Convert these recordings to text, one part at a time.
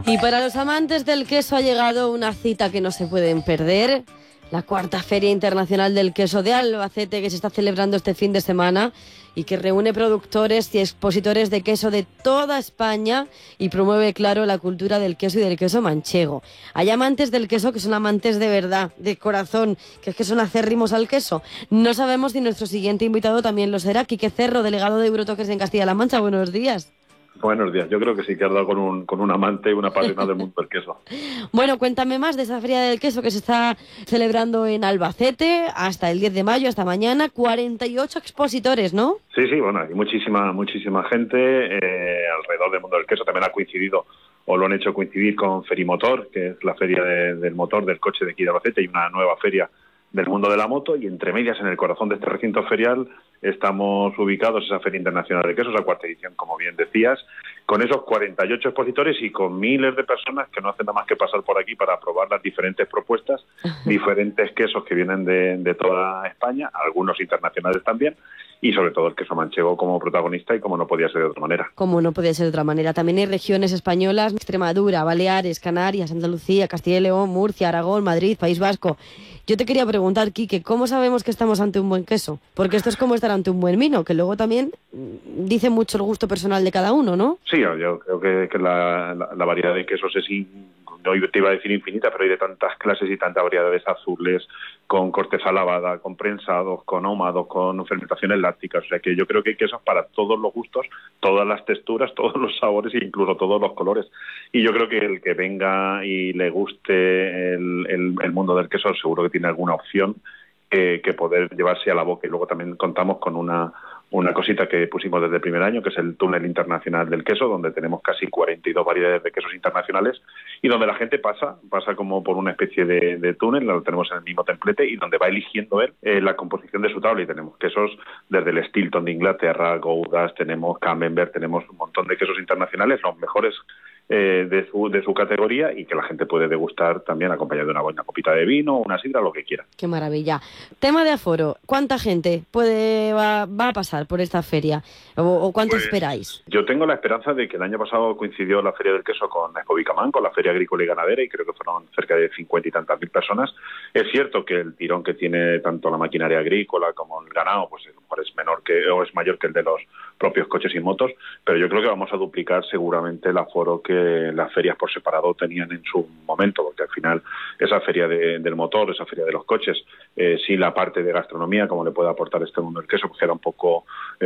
Y para los amantes del queso ha llegado una cita que no se pueden perder. La cuarta Feria Internacional del Queso de Albacete, que se está celebrando este fin de semana y que reúne productores y expositores de queso de toda España y promueve, claro, la cultura del queso y del queso manchego. Hay amantes del queso que son amantes de verdad, de corazón, que es que son acérrimos al queso. No sabemos si nuestro siguiente invitado también lo será. Quique Cerro, delegado de Eurotoques en Castilla-La Mancha. Buenos días. Buenos días. Yo creo que sí que has dado con un amante y una apasionada del mundo del queso. Bueno, cuéntame más de esa Feria del Queso que se está celebrando en Albacete hasta el 10 de mayo, hasta mañana. 48 expositores, ¿no? Sí, bueno, hay muchísima gente alrededor del mundo del queso. También ha coincidido, o lo han hecho coincidir con Ferimotor, que es la feria del motor del coche de aquí de Albacete, y una nueva feria del mundo de la moto, y entre medias, en el corazón de este recinto ferial, estamos ubicados esa Feria Internacional de Quesos, la cuarta edición, como bien decías, con esos 48 expositores y con miles de personas que no hacen nada más que pasar por aquí para probar las diferentes propuestas, diferentes quesos que vienen de toda España, algunos internacionales también, y sobre todo el queso manchego como protagonista, y como no podía ser de otra manera. Como no podía ser de otra manera. También hay regiones españolas: Extremadura, Baleares, Canarias, Andalucía, Castilla y León, Murcia, Aragón, Madrid, País Vasco. Yo te quería preguntar, Quique, ¿cómo sabemos que estamos ante un buen queso? Porque esto es como estar ante un buen vino, que luego también dice mucho el gusto personal de cada uno, ¿no? Sí, yo creo que la variedad de quesos es, no te iba a decir infinita, pero hay de tantas clases y tantas variedades: azules, con corteza lavada, con prensados, con ahumados, con fermentaciones lácticas. O sea que yo creo que hay quesos para todos los gustos, todas las texturas, todos los sabores e incluso todos los colores. Y yo creo que el que venga y le guste el mundo del queso seguro que tiene alguna opción que poder llevarse a la boca. Y luego también contamos con una cosita que pusimos desde el primer año, que es el túnel internacional del queso, donde tenemos casi 42 variedades de quesos internacionales y donde la gente pasa como por una especie de túnel, lo tenemos en el mismo templete, y donde va eligiendo él la composición de su tabla. Y tenemos quesos desde el Stilton de Inglaterra, Goudas, tenemos Camembert, tenemos un montón de quesos internacionales, los mejores de su categoría, y que la gente puede degustar también acompañado de una buena copita de vino, una sidra, lo que quiera. Qué maravilla. Tema de aforo, ¿cuánta gente va a pasar por esta feria? ¿O cuánto esperáis? Yo tengo la esperanza de que el año pasado coincidió la Feria del Queso con Expo Bicamán, con la Feria Agrícola y Ganadera, y creo que fueron cerca de 50 y tantas mil personas. Es cierto que el tirón que tiene tanto la maquinaria agrícola como el ganado, pues es menor es mayor que el de los propios coches y motos, pero yo creo que vamos a duplicar seguramente el aforo que las ferias por separado tenían en su momento, porque al final esa feria del motor, esa feria de los coches, sí, la parte de gastronomía, como le puede aportar este mundo del queso, pues era un poco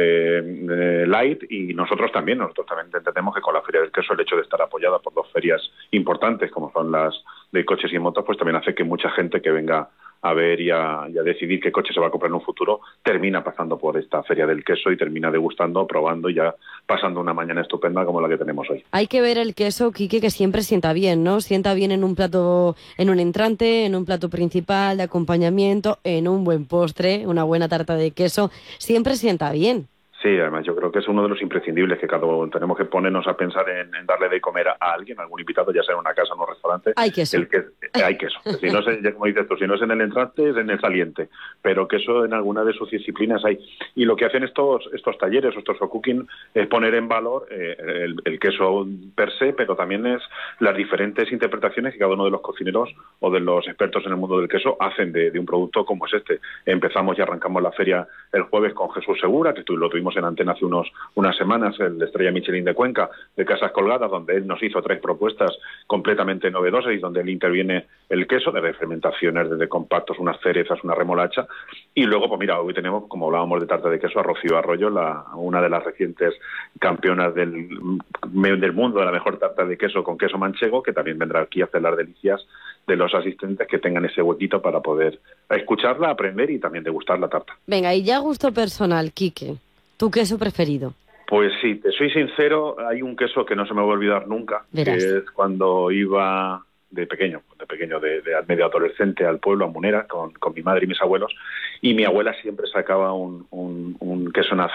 light, y nosotros también entendemos que con la feria del queso, el hecho de estar apoyada por dos ferias importantes como son las de coches y motos, pues también hace que mucha gente que venga a ver y a decidir qué coche se va a comprar en un futuro termina pasando por esta feria del queso y termina degustando, probando y ya pasando una mañana estupenda como la que tenemos hoy. Hay que ver el queso, Quique, que siempre sienta bien, ¿no? Sienta bien en un plato, en un entrante, en un plato principal de acompañamiento, en un buen postre, una buena tarta de queso. Siempre sienta bien. Sí, además yo creo que es uno de los imprescindibles, que cada uno tenemos que ponernos a pensar en darle de comer a alguien, a algún invitado, ya sea en una casa o en un restaurante. Hay queso. Hay queso. Si no es, como dices tú, si no es en el entrante, es en el saliente. Pero queso en alguna de sus disciplinas hay. Y lo que hacen estos talleres, estos cooking, es poner en valor el queso per se, pero también es las diferentes interpretaciones que cada uno de los cocineros o de los expertos en el mundo del queso hacen de un producto como es este. Empezamos y arrancamos la feria el jueves con Jesús Segura, que lo tuvimos en antena hace unas semanas, el de Estrella Michelin de Cuenca, de Casas Colgadas, donde él nos hizo 3 propuestas completamente novedosas y donde él interviene el queso, desde fermentaciones, desde compactos, unas cerezas, una remolacha. Y luego, pues mira, hoy tenemos, como hablábamos de tarta de queso, a Rocío Arroyo, una de las recientes campeonas del mundo de la mejor tarta de queso con queso manchego, que también vendrá aquí a hacer las delicias de los asistentes que tengan ese huequito para poder escucharla, aprender y también degustar la tarta. Venga, y ya gusto personal, Quique, ¿tu queso preferido? Pues sí, te soy sincero, hay un queso que no se me va a olvidar nunca. Verás. Que es cuando iba de pequeño, de medio adolescente al pueblo, a Munera, con mi madre y mis abuelos, y mi abuela siempre sacaba un queso